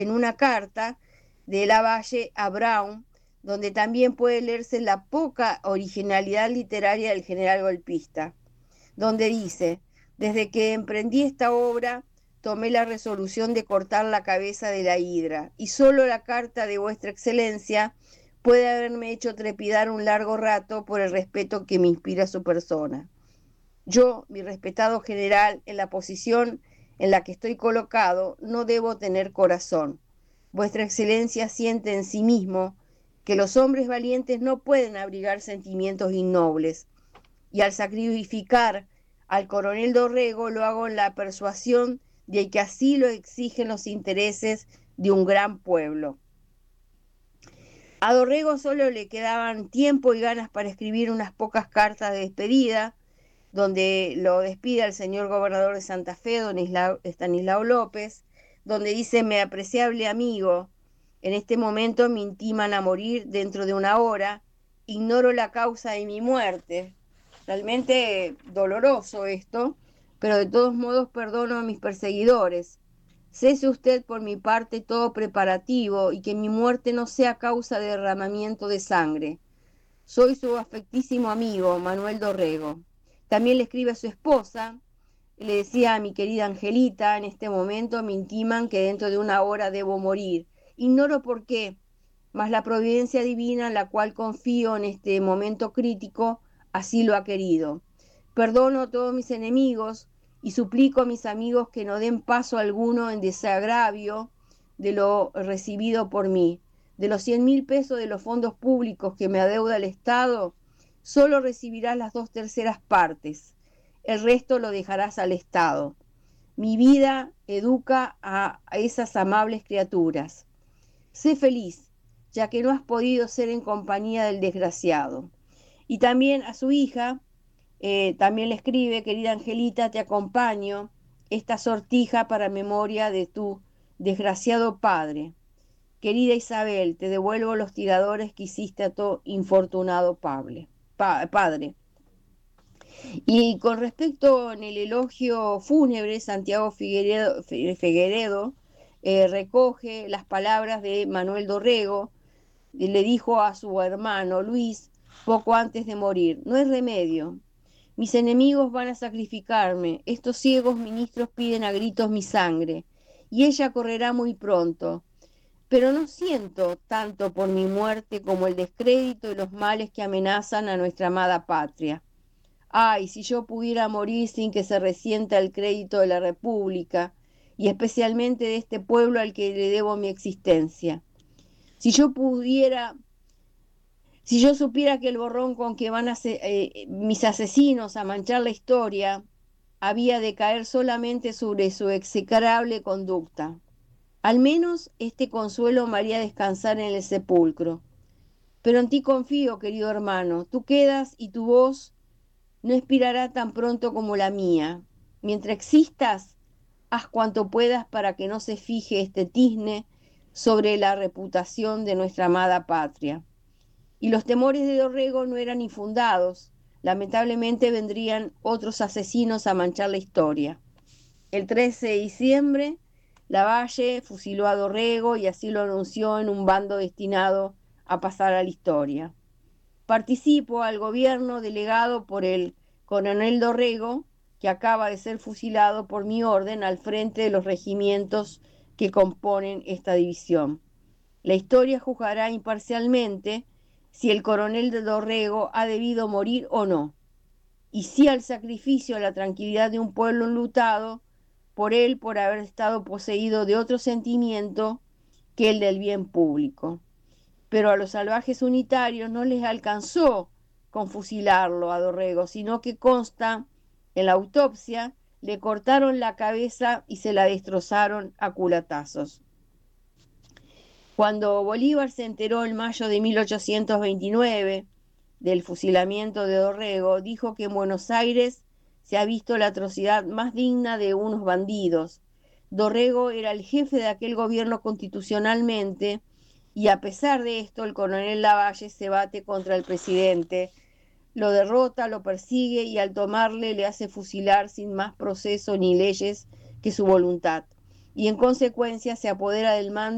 en una carta de Lavalle a Brown, donde también puede leerse la poca originalidad literaria del general golpista, donde dice: desde que emprendí esta obra, tomé la resolución de cortar la cabeza de la hidra, y solo la carta de vuestra excelencia puede haberme hecho trepidar un largo rato por el respeto que me inspira su persona. Yo, mi respetado general, en la posición en la que estoy colocado, no debo tener corazón. Vuestra excelencia siente en sí mismo que los hombres valientes no pueden abrigar sentimientos innobles, y al sacrificar al coronel Dorrego lo hago en la persuasión de que así lo exigen los intereses de un gran pueblo. A Dorrego solo le quedaban tiempo y ganas para escribir unas pocas cartas de despedida, donde lo despide al señor gobernador de Santa Fe, don Estanislao López, donde dice: mi apreciable amigo, en este momento me intiman a morir dentro de una hora, ignoro la causa de mi muerte. Realmente doloroso esto, pero de todos modos perdono a mis perseguidores. Cese usted por mi parte todo preparativo y que mi muerte no sea causa de derramamiento de sangre. Soy su afectísimo amigo, Manuel Dorrego. También le escribe a su esposa, le decía: a mi querida Angelita, en este momento me intiman que dentro de una hora debo morir. Ignoro por qué, mas la providencia divina en la cual confío en este momento crítico así lo ha querido. Perdono a todos mis enemigos y suplico a mis amigos que no den paso alguno en desagravio de lo recibido por mí. De los 100.000 pesos de los fondos públicos que me adeuda el Estado, solo recibirás las 2/3 partes. El resto lo dejarás al Estado. Mi vida educa a esas amables criaturas. Sé feliz, ya que no has podido ser en compañía del desgraciado. Y también a su hija, también le escribe: querida Angelita, te acompaño esta sortija para memoria de tu desgraciado padre. Querida Isabel, te devuelvo los tiradores que hiciste a tu infortunado padre. Y con respecto en el elogio fúnebre, Santiago Figueredo recoge las palabras de Manuel Dorrego, y le dijo a su hermano Luis poco antes de morir: no hay remedio, mis enemigos van a sacrificarme, estos ciegos ministros piden a gritos mi sangre, y ella correrá muy pronto. Pero no siento tanto por mi muerte como el descrédito y los males que amenazan a nuestra amada patria. Ay, si yo pudiera morir sin que se resienta el crédito de la República, y especialmente de este pueblo al que le debo mi existencia. Si yo pudiera, si yo supiera que el borrón con que van mis asesinos a manchar la historia había de caer solamente sobre su execrable conducta. Al menos este consuelo me haría descansar en el sepulcro. Pero en ti confío, querido hermano. Tú quedas y tu voz no expirará tan pronto como la mía. Mientras existas, haz cuanto puedas para que no se fije este tizne sobre la reputación de nuestra amada patria. Y los temores de Dorrego no eran infundados. Lamentablemente vendrían otros asesinos a manchar la historia. El 13 de diciembre, Lavalle fusiló a Dorrego y así lo anunció en un bando destinado a pasar a la historia. Participo al gobierno delegado por el coronel Dorrego, que acaba de ser fusilado por mi orden al frente de los regimientos que componen esta división. La historia juzgará imparcialmente si el coronel de Dorrego ha debido morir o no, y si al sacrificio a la tranquilidad de un pueblo enlutado por él por haber estado poseído de otro sentimiento que el del bien público. Pero a los salvajes unitarios no les alcanzó con fusilarlo a Dorrego, sino que consta en la autopsia, le cortaron la cabeza y se la destrozaron a culatazos. Cuando Bolívar se enteró en mayo de 1829 del fusilamiento de Dorrego, dijo que en Buenos Aires se ha visto la atrocidad más digna de unos bandidos. Dorrego era el jefe de aquel gobierno constitucionalmente, y a pesar de esto el coronel Lavalle se bate contra el presidente, lo derrota, lo persigue y al tomarle le hace fusilar sin más proceso ni leyes que su voluntad. Y en consecuencia se apodera del mando